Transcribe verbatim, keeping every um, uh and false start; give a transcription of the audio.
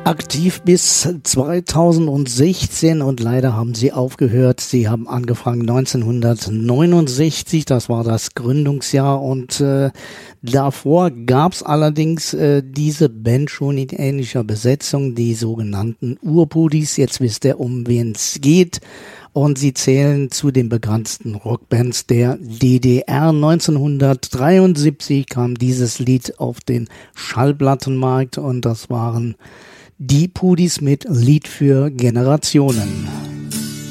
Aktiv bis zweitausendsechzehn und leider haben sie aufgehört. Sie haben angefangen neunzehnhundertneunundsechzig, das war das Gründungsjahr und äh, davor gab's allerdings äh, diese Band schon in ähnlicher Besetzung, die sogenannten Urpudis. Jetzt wisst ihr, um wen es geht. Und sie zählen zu den begrenzten Rockbands der D D R. neunzehnhundertdreiundsiebzig kam dieses Lied auf den Schallplattenmarkt und das waren die Pudis mit Lied für Generationen.